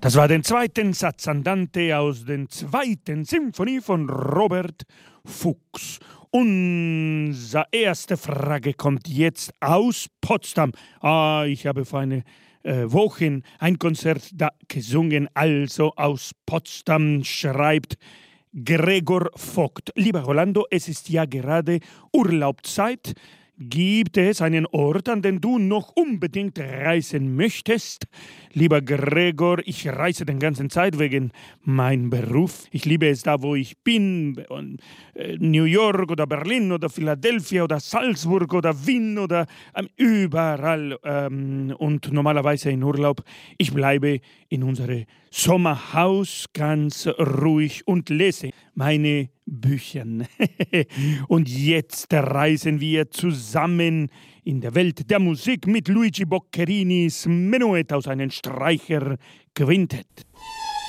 Das war der zweite Satz Andante aus der zweiten Symphonie von Robert Fuchs. Unsere erste Frage kommt jetzt aus Potsdam. Ich habe vor einer Woche ein Konzert da gesungen, also aus Potsdam, schreibt Gregor Vogt. Lieber Rolando, es ist ja gerade Urlaubszeit. Gibt es einen Ort, an den du noch unbedingt reisen möchtest? Lieber Gregor, ich reise die ganze Zeit wegen meinem Beruf. Ich liebe es da, wo ich bin. New York oder Berlin oder Philadelphia oder Salzburg oder Wien oder überall. Und normalerweise in Urlaub. Ich bleibe in unserem Sommerhaus ganz ruhig und lese meine Bücher. Und jetzt reisen wir zusammen in der Welt der Musik mit Luigi Boccherinis Menuett aus einem Streicherquintett.